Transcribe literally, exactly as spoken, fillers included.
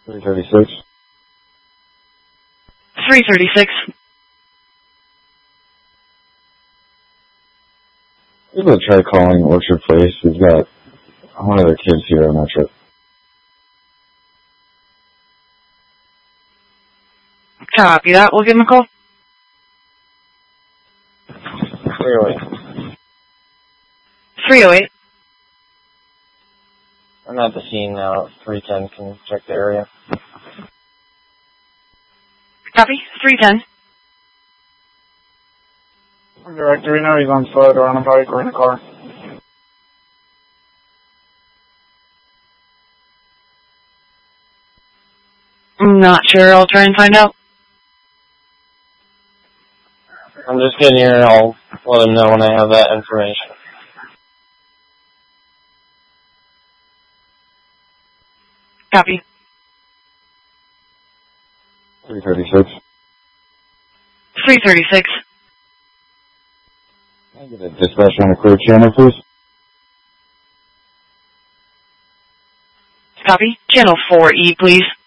three thirty-six. three thirty-six. We're going to try calling Orchard Place. We've got one of their kids here on that trip. Copy that. We'll give him a call. three oh eight. three oh eight. I'm at the scene now. three ten. Can you check the area? Copy. three ten. Director, we know he's on foot or on a bike or in a car. I'm not sure. I'll try and find out. I'm just getting here and I'll let him know when I have that information. Copy. three thirty-six. three thirty-six. Can I get a dispatch on a clear channel, please? Copy. Channel four E, please.